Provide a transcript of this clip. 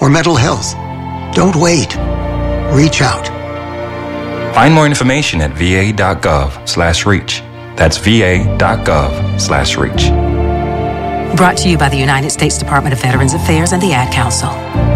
or mental health. Don't wait. Reach out. Find more information at va.gov/reach. That's va.gov/reach. Brought to you by the United States Department of Veterans Affairs and the Ad Council.